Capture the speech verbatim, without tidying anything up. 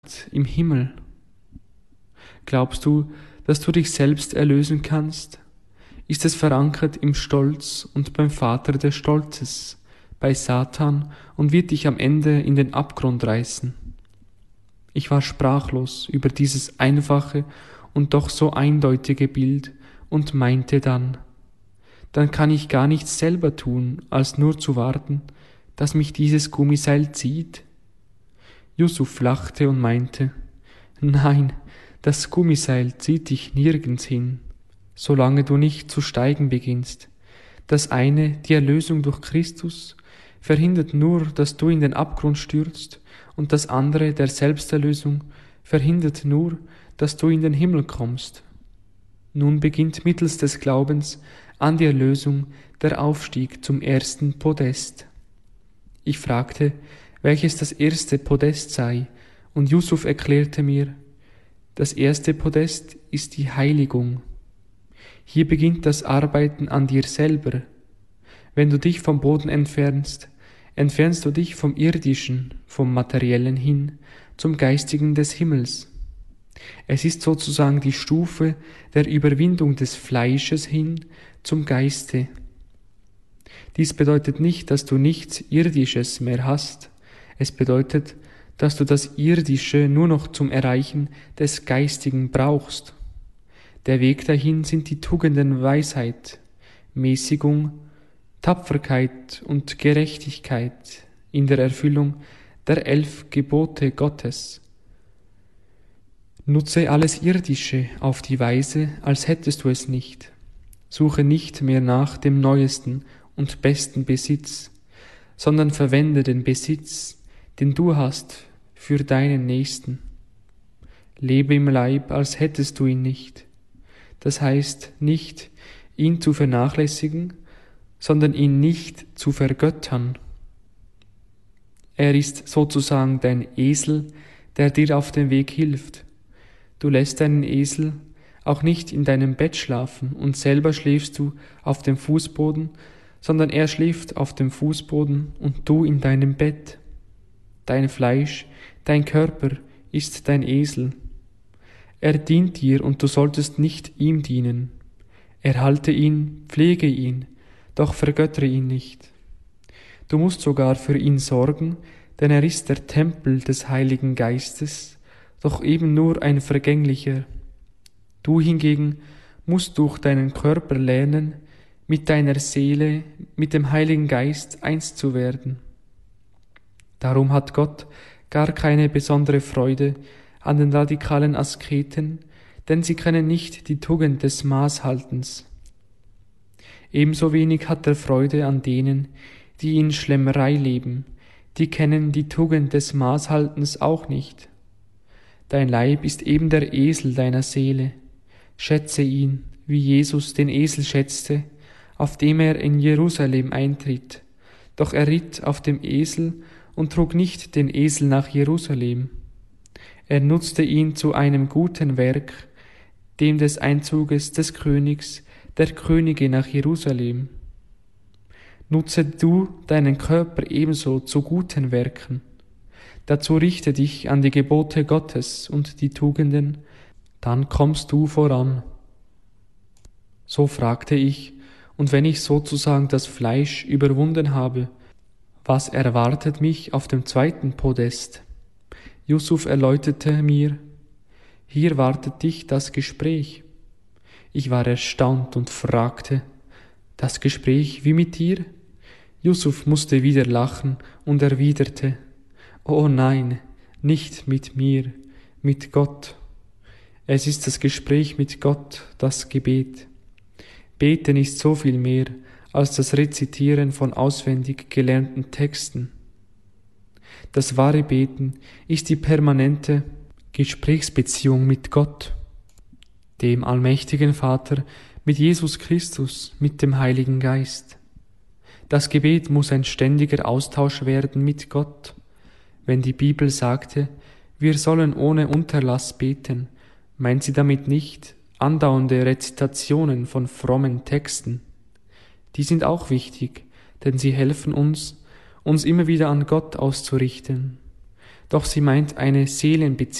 im Himmel? Glaubst du, dass du dich selbst erlösen kannst? Ist es verankert im Stolz und beim Vater des Stolzes, bei Satan, und wird dich am Ende in den Abgrund reißen? Ich war sprachlos über dieses einfache und doch so eindeutige Bild und meinte dann, dann kann ich gar nichts selber tun, als nur zu warten, dass mich dieses Gummiseil zieht. Yusuf lachte und meinte, nein, das Gummiseil zieht dich nirgends hin, solange du nicht zu steigen beginnst. Das eine, die Erlösung durch Christus, verhindert nur, dass du in den Abgrund stürzt, und das andere, der Selbsterlösung, verhindert nur, dass du in den Himmel kommst. Nun beginnt mittels des Glaubens an die Erlösung der Aufstieg zum ersten Podest. Ich fragte, welches das erste Podest sei, und Yusuf erklärte mir, das erste Podest ist die Heiligung. Hier beginnt das Arbeiten an dir selber. Wenn du dich vom Boden entfernst, entfernst du dich vom Irdischen, vom Materiellen hin, zum Geistigen des Himmels. Es ist sozusagen die Stufe der Überwindung des Fleisches hin zum Geiste. Dies bedeutet nicht, dass du nichts Irdisches mehr hast. Es bedeutet, dass du das Irdische nur noch zum Erreichen des Geistigen brauchst. Der Weg dahin sind die Tugenden Weisheit, Mäßigung, Tapferkeit und Gerechtigkeit in der Erfüllung der elf Gebote Gottes. Nutze alles Irdische auf die Weise, als hättest du es nicht. Suche nicht mehr nach dem neuesten und besten Besitz, sondern verwende den Besitz, den du hast, für deinen Nächsten. Lebe im Leib, als hättest du ihn nicht. Das heißt nicht, ihn zu vernachlässigen, sondern ihn nicht zu vergöttern. Er ist sozusagen dein Esel, der dir auf dem Weg hilft. Du lässt deinen Esel auch nicht in deinem Bett schlafen und selber schläfst du auf dem Fußboden, sondern er schläft auf dem Fußboden und du in deinem Bett. Dein Fleisch, dein Körper ist dein Esel. Er dient dir und du solltest nicht ihm dienen. Erhalte ihn, pflege ihn, doch vergöttere ihn nicht. Du musst sogar für ihn sorgen, denn er ist der Tempel des Heiligen Geistes, doch eben nur ein vergänglicher. Du hingegen musst durch deinen Körper lernen, mit deiner Seele, mit dem Heiligen Geist eins zu werden. Darum hat Gott gar keine besondere Freude an den radikalen Asketen, denn sie kennen nicht die Tugend des Maßhaltens. Ebenso wenig hat er Freude an denen, die in Schlemmerei leben, die kennen die Tugend des Maßhaltens auch nicht. Dein Leib ist eben der Esel deiner Seele. Schätze ihn, wie Jesus den Esel schätzte, auf dem er in Jerusalem eintritt. Doch er ritt auf dem Esel und trug nicht den Esel nach Jerusalem. Er nutzte ihn zu einem guten Werk, dem des Einzuges des Königs, der Könige nach Jerusalem. Nutze du deinen Körper ebenso zu guten Werken. Dazu richte dich an die Gebote Gottes und die Tugenden, dann kommst du voran. So fragte ich, und wenn ich sozusagen das Fleisch überwunden habe, was erwartet mich auf dem zweiten Podest? Yusuf erläuterte mir, hier wartet dich das Gespräch. Ich war erstaunt und fragte, das Gespräch wie mit dir? Yusuf musste wieder lachen und erwiderte, oh nein, nicht mit mir, mit Gott. Es ist das Gespräch mit Gott, das Gebet. Beten ist so viel mehr als das Rezitieren von auswendig gelernten Texten. Das wahre Beten ist die permanente Gesprächsbeziehung mit Gott, dem allmächtigen Vater, mit Jesus Christus, mit dem Heiligen Geist. Das Gebet muss ein ständiger Austausch werden mit Gott. Wenn die Bibel sagte, wir sollen ohne Unterlass beten, meint sie damit nicht andauernde Rezitationen von frommen Texten. Die sind auch wichtig, denn sie helfen uns, uns immer wieder an Gott auszurichten. Doch sie meint eine Seelenbeziehung